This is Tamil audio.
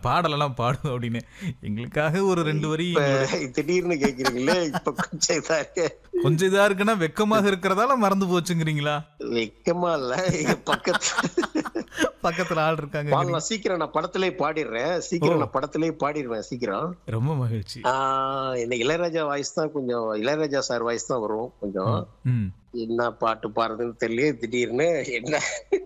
பாடலெல்லாம் பாடும் அப்படின்னு. எங்களுக்காக ஒரு 2 வரி இப்ப திடீர்னு கேக்குறீங்களே, இப்ப கொஞ்சம் இதா இருக்கு. கொஞ்சம் இதா இருக்குன்னா வெக்கமாக இருக்கிறதால மறந்து போச்சுங்கிறீங்களா? வெக்கமா இல்ல, எங்க பக்கத்துல ஆள் இருக்காங்க. பாடலாம் சீக்கிரம். நான் படத்திலேயே பாடிடுறேன், சீக்கிரம். நான் படத்திலேயே பாடிடுவேன் சீக்கிரம். ரொம்ப மகிழ்ச்சி. இந்த இளையராஜா வாய்ஸ் தான் கொஞ்சம், இளையராஜா சார் வாய்ஸ் தான் வரும் கொஞ்சம். ம். என்ன பாட்டு பாடுறதுன்னு தெரியல திடீர்னு. என்ன